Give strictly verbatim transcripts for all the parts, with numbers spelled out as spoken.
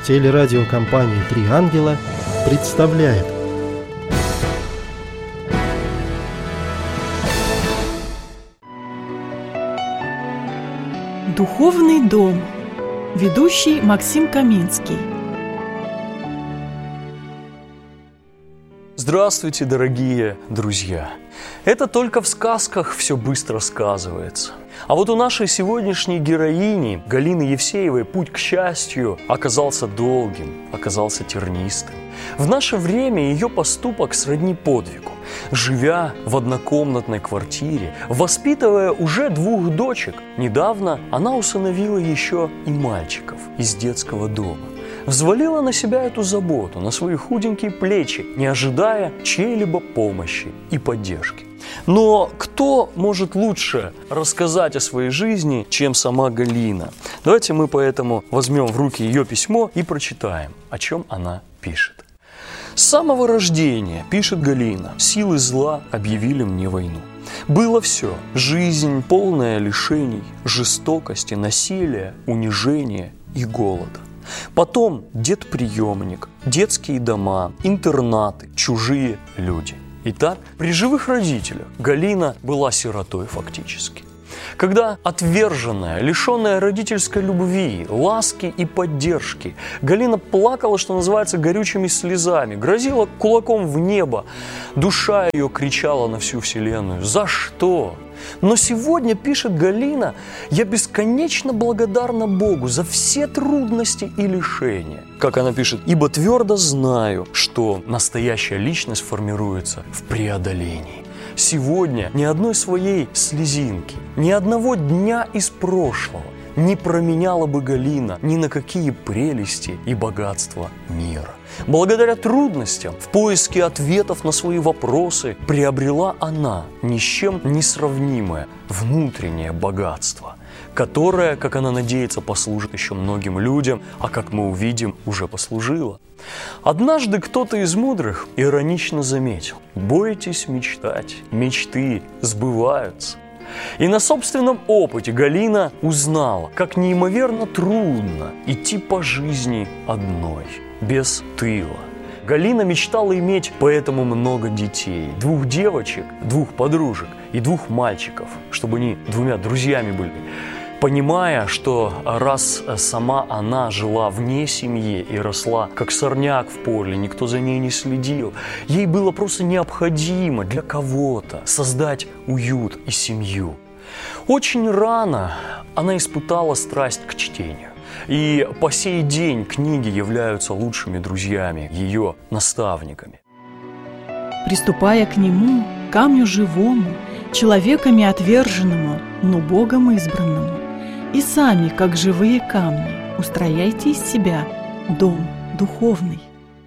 Телерадиокомпания «Три ангела» представляет. Духовный дом. Ведущий Максим Каминский. Здравствуйте, дорогие друзья! Это только в сказках все быстро сказывается. А вот у нашей сегодняшней героини, Галины Евсеевой, путь к счастью оказался долгим, оказался тернистым. В наше время ее поступок сродни подвигу. Живя в однокомнатной квартире, воспитывая уже двух дочек, недавно она усыновила еще и мальчиков из детского дома. Взвалила на себя эту заботу, на свои худенькие плечи, не ожидая чьей-либо помощи и поддержки. Но кто может лучше рассказать о своей жизни, чем сама Галина? Давайте мы поэтому возьмем в руки ее письмо и прочитаем, о чем она пишет. «С самого рождения, – пишет Галина, – силы зла объявили мне войну. Было все – жизнь, полная лишений, жестокости, насилия, унижения и голода. Потом дед-приемник, детские дома, интернаты, чужие люди. Итак, при живых родителях Галина была сиротой фактически. Когда отверженная, лишенная родительской любви, ласки и поддержки, Галина плакала, что называется, горючими слезами, грозила кулаком в небо. Душа ее кричала на всю вселенную: «За что?». Но сегодня, пишет Галина, я бесконечно благодарна Богу за все трудности и лишения. Как она пишет: «Ибо твердо знаю, что настоящая личность формируется в преодолении». Сегодня ни одной своей слезинки, ни одного дня из прошлого не променяла бы Галина ни на какие прелести и богатства мира. Благодаря трудностям в поиске ответов на свои вопросы приобрела она ни с чем не сравнимое внутреннее богатство, которое, как она надеется, послужит еще многим людям, а как мы увидим, уже послужило. Однажды кто-то из мудрых иронично заметил: «Бойтесь мечтать, мечты сбываются». И на собственном опыте Галина узнала, как неимоверно трудно идти по жизни одной, без тыла. Галина мечтала иметь поэтому много детей, двух девочек, двух подружек и двух мальчиков, чтобы они двумя друзьями были. Понимая, что раз сама она жила вне семьи и росла как сорняк в поле, никто за ней не следил, ей было просто необходимо для кого-то создать уют и семью. Очень рано она испытала страсть к чтению. И по сей день книги являются лучшими друзьями, ее наставниками. Приступая к нему, камню живому, человеками отверженному, но Богом избранному, и сами, как живые камни, устрояйте из себя дом духовный».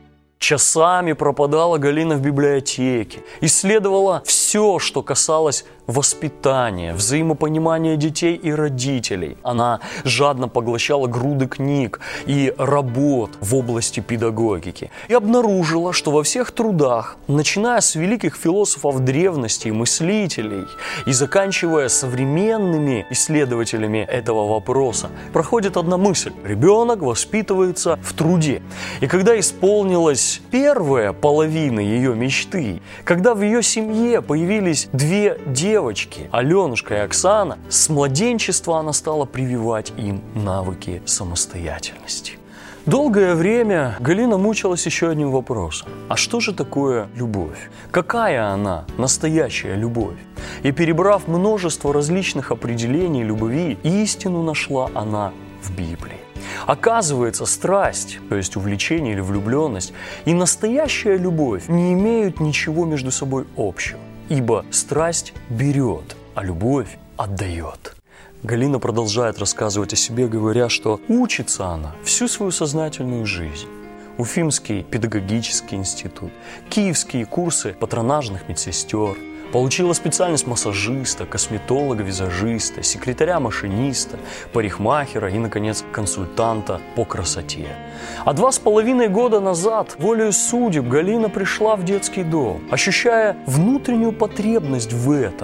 Часами пропадала Галина в библиотеке, исследовала все, что касалось воспитания, взаимопонимания детей и родителей. Она жадно поглощала груды книг и работ в области педагогики и обнаружила, что во всех трудах, начиная с великих философов древности и мыслителей и заканчивая современными исследователями этого вопроса, проходит одна мысль: ребенок воспитывается в труде. И когда исполнилась первая половина ее мечты, когда в ее семье появились две девочки, Аленушка и Оксана, с младенчества она стала прививать им навыки самостоятельности. Долгое время Галина мучилась еще одним вопросом: а что же такое любовь? Какая она, настоящая любовь? И перебрав множество различных определений любви, истину нашла она в Библии. Оказывается, страсть, то есть увлечение или влюбленность, и настоящая любовь не имеют ничего между собой общего, ибо страсть берет, а любовь отдает. Галина продолжает рассказывать о себе, говоря, что учится она всю свою сознательную жизнь. Уфимский педагогический институт, киевские курсы патронажных медсестер, получила специальность массажиста, косметолога, визажиста, секретаря-машиниста, парикмахера и, наконец, консультанта по красоте. А два с половиной года назад, волею судеб, Галина пришла в детский дом, ощущая внутреннюю потребность в этом.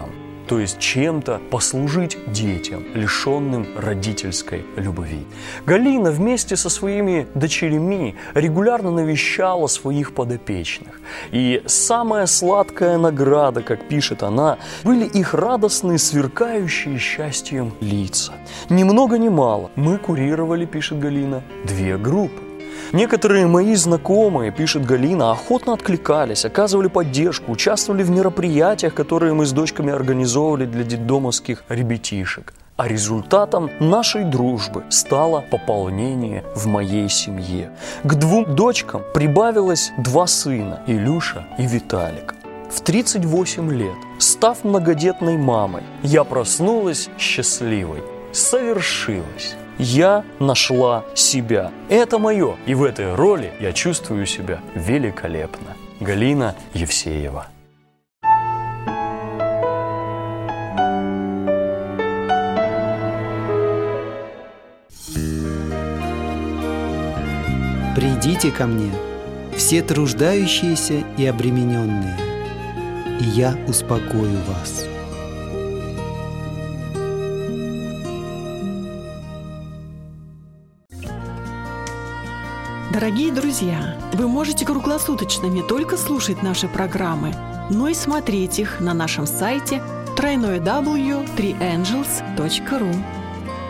то есть чем-то послужить детям, лишенным родительской любви. Галина вместе со своими дочерями регулярно навещала своих подопечных. И самая сладкая награда, как пишет она, были их радостные, сверкающие счастьем лица. Ни много ни мало мы курировали, пишет Галина, две группы. Некоторые мои знакомые, пишет Галина, охотно откликались, оказывали поддержку, участвовали в мероприятиях, которые мы с дочками организовывали для детдомовских ребятишек. А результатом нашей дружбы стало пополнение в моей семье. К двум дочкам прибавилось два сына, Илюша и Виталик. В тридцать восемь лет, став многодетной мамой, я проснулась счастливой. Совершилось. Я нашла себя. Это мое. И в этой роли я чувствую себя великолепно. Галина Евсеева. «Придите ко мне, все труждающиеся и обремененные, и я успокою вас». Дорогие друзья, вы можете круглосуточно не только слушать наши программы, но и смотреть их на нашем сайте дабл ю дабл ю дабл ю точка три энджелс точка ру.